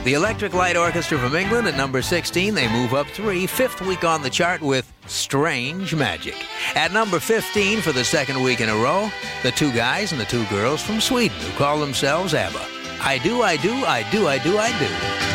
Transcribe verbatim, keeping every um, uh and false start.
The Electric Light Orchestra from England at number sixteen. They move up three, fifth week on the chart with Strange Magic. At number fifteen for the second week in a row, the two guys and the two girls from Sweden who call themselves ABBA. I do, I do, I do, I do, I do.